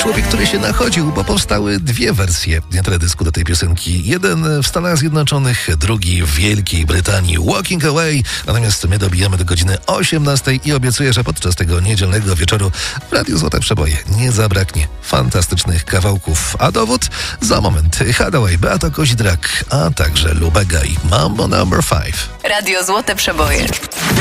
człowiek, który się nachodził, bo powstały dwie wersje teledysku do tej piosenki. Jeden w Stanach Zjednoczonych, drugi w Wielkiej Brytanii. Walking Away. Natomiast my dobijamy do godziny 18 i obiecuję, że podczas tego niedzielnego wieczoru w Radiu Złote Przeboje nie zabraknie fantastycznych kawałków. A dowód? Za moment. Hathaway, Beata Koźdrak, a także Lubega i Mambo No. 5. Radio Złote Przeboje.